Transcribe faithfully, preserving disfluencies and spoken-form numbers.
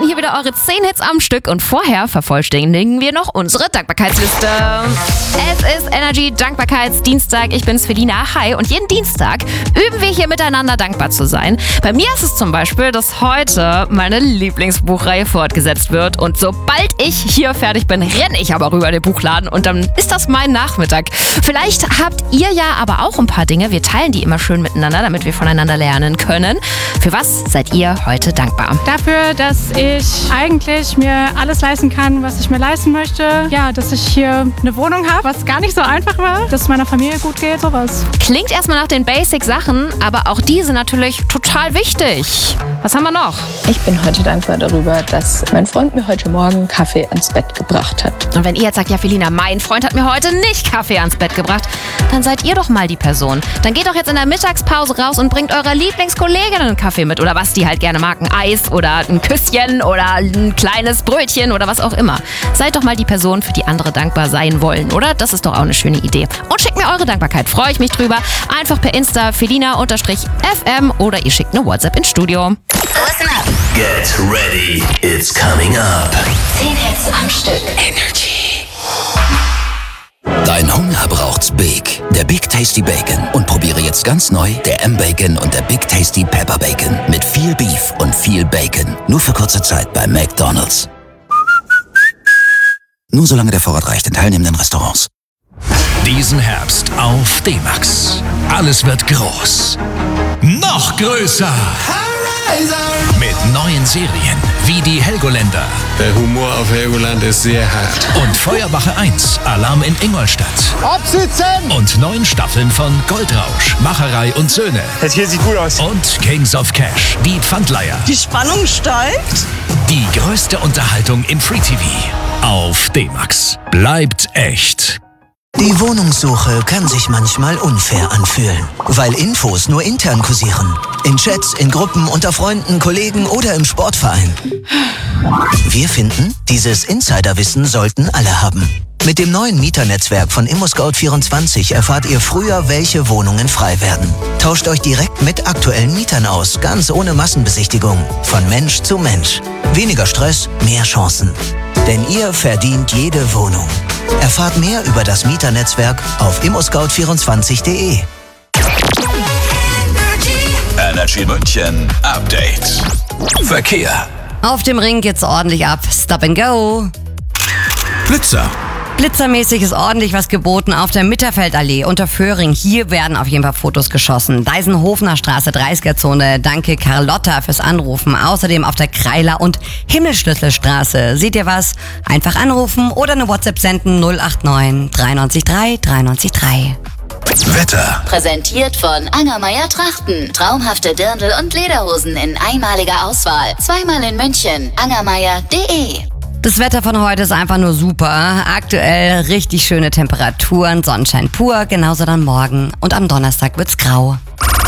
starten hier wieder eure zehn Hits am Stück und vorher vervollständigen wir noch unsere Dankbarkeitsliste. Es ist Energy Dankbarkeitsdienstag. Ich bin's, Felina. Hi. Und jeden Dienstag üben wir hier miteinander dankbar zu sein. Bei mir ist es zum Beispiel, dass heute meine Lieblingsbuchreihe fortgesetzt wird. Und sobald ich hier fertig bin, renne ich aber rüber in den Buchladen und dann ist das mein Nachmittag. Vielleicht habt ihr ja aber auch ein paar Dinge. Wir teilen die immer schön miteinander, damit wir voneinander lernen können. Für was seid ihr heute dankbar? Dafür, dass ich eigentlich mir alles leisten kann, was ich mir leisten möchte. Ja, dass ich hier eine Wohnung habe, was gar nicht so einfach war. Dass es meiner Familie gut geht, sowas. Klingt erstmal nach den Basic-Sachen, aber auch die sind natürlich total wichtig. Was haben wir noch? Ich bin heute dankbar darüber, dass mein Freund mir heute Morgen Kaffee ans Bett gebracht hat. Und wenn ihr jetzt sagt, ja Felina, mein Freund hat mir heute nicht Kaffee ans Bett gebracht, dann seid ihr doch mal die Person. Dann geht doch jetzt in der Mittagspause raus und bringt eurer Lieblingskollegin einen Kaffee mit oder was die halt gerne mag, ein Eis oder ein Küsschen oder ein kleines Brötchen oder was auch immer. Seid doch mal die Person, für die andere dankbar sein wollen, oder? Das ist doch auch eine schöne Idee. Und schickt mir eure Dankbarkeit, freue ich mich drüber. Einfach per Insta Felina-F M oder ihr schickt eine WhatsApp ins Studio. Listen up. Get ready, it's coming up. zehn Hits am Stück. Energy. Dein Hunger braucht's Big. Der Big Tasty Bacon. Und probiere jetzt ganz neu der M-Bacon und der Big Tasty Pepper Bacon. Mit viel Beef und viel Bacon. Nur für kurze Zeit bei McDonald's. Nur solange der Vorrat reicht in teilnehmenden Restaurants. Diesen Herbst auf D-Max. Alles wird groß. Noch größer. Mit neuen Serien wie die Helgoländer. Der Humor auf Helgoland ist sehr hart. Und Feuerwache eins, Alarm in Ingolstadt. Absitzen! Und neun Staffeln von Goldrausch, Macherei und Söhne. Das hier sieht gut aus. Und Kings of Cash, die Pfandleiher. Die Spannung steigt. Die größte Unterhaltung im Free-T V. Auf D-Max. Bleibt echt. Die Wohnungssuche kann sich manchmal unfair anfühlen, weil Infos nur intern kursieren. In Chats, in Gruppen, unter Freunden, Kollegen oder im Sportverein. Wir finden, dieses Insiderwissen sollten alle haben. Mit dem neuen Mieternetzwerk von ImmoScout vierundzwanzig erfahrt ihr früher, welche Wohnungen frei werden. Tauscht euch direkt mit aktuellen Mietern aus, ganz ohne Massenbesichtigung. Von Mensch zu Mensch. Weniger Stress, mehr Chancen. Denn ihr verdient jede Wohnung. Erfahrt mehr über das Mieternetzwerk auf immoscout vierundzwanzig punkt de. Energy München Update. Verkehr. Auf dem Ring geht's ordentlich ab. Stop and go. Blitzer. Blitzermäßig ist ordentlich was geboten auf der Mitterfeldallee unter Föhring. Hier werden auf jeden Fall Fotos geschossen. Deisenhofener Straße, dreißiger-Zone. Danke Carlotta fürs Anrufen. Außerdem auf der Kreiler- und Himmelschlüsselstraße. Seht ihr was? Einfach anrufen oder eine WhatsApp senden null acht neun drei neun drei drei neun drei. Wetter. Präsentiert von Angermeier Trachten. Traumhafte Dirndl und Lederhosen in einmaliger Auswahl. Zweimal in München. angermeier punkt de. Das Wetter von heute ist einfach nur super. Aktuell richtig schöne Temperaturen, Sonnenschein pur, genauso dann morgen. Und am Donnerstag wird's grau.